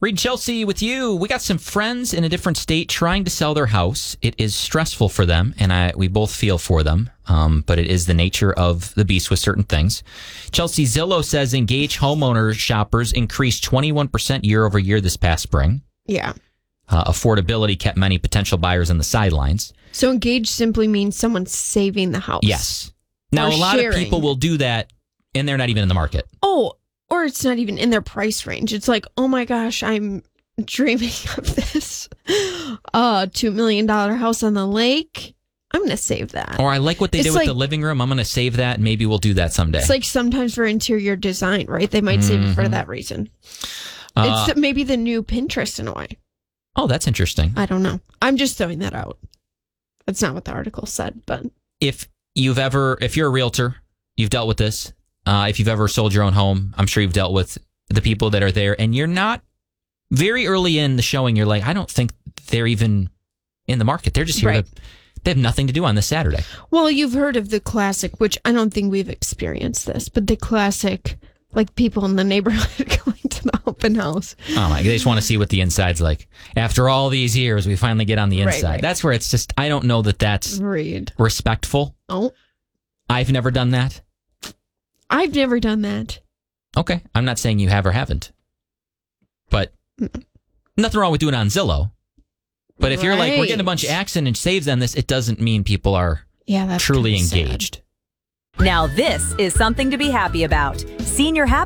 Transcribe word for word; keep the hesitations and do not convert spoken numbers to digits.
Reed, Chelsea with you. We got some friends in a different state trying to sell their house. It is stressful for them, and I we both feel for them, um, but it is the nature of the beast with certain things. Chelsea, Zillow says Engage homeowner shoppers increased twenty-one percent year over year this past spring. Yeah. Uh, affordability kept many potential buyers on the sidelines. So Engage simply means someone's saving the house. Yes. Now, Or a lot sharing. of people will do that, and they're not even in the market. Oh, or it's not even in their price range. It's like, oh my gosh, I'm dreaming of this uh, two million dollars house on the lake. I'm going to save that. Or I like what they It's did like- with the living room. I'm going to save that, and maybe we'll do that someday. It's like sometimes for interior design, right? They might save it for that reason. Uh, it's the, maybe the new Pinterest in a way. oh, that's interesting. I don't know. I'm just throwing that out. That's not what the article said, but If you've ever, if you're a realtor, you've dealt with this. Uh, if you've ever sold your own home, I'm sure you've dealt with the people that are there, and you're not very early in the showing. You're like, I don't think they're even in the market. They're just here Right. to, they have nothing to do on this Saturday. well, you've heard of the classic, which I don't think we've experienced this, but the classic, like people in the neighborhood going to the open house. Oh my, they just want to see what the inside's like. After all these years, we finally get on the Right, inside. right. That's where it's just, I don't know that that's Read. respectful. Oh, I've never done that. I've never done that. Okay. I'm not saying you have or haven't. But nothing wrong with doing it on Zillow. But if you're like, we're getting a bunch of Right. accent and saves on this, it doesn't mean people are Yeah, that's truly kinda sad. engaged. Now this is something to be happy about. Senior Happy